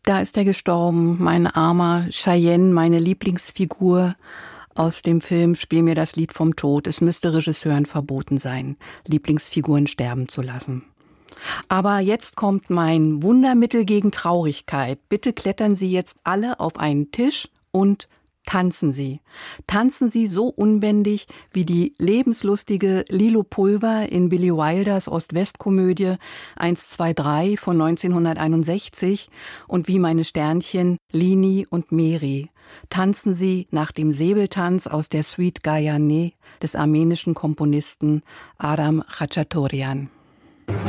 Da ist er gestorben, mein armer Cheyenne, meine Lieblingsfigur aus dem Film Spiel mir das Lied vom Tod. Es müsste Regisseuren verboten sein, Lieblingsfiguren sterben zu lassen. Aber jetzt kommt mein Wundermittel gegen Traurigkeit. Bitte klettern Sie jetzt alle auf einen Tisch und tanzen Sie. Tanzen Sie so unbändig wie die lebenslustige Lilo Pulver in Billy Wilders Ost-West-Komödie 1, 2, 3 von 1961 und wie meine Sternchen Lini und Meri. Tanzen Sie nach dem Säbeltanz aus der Suite Gayane des armenischen Komponisten Aram Khachaturian.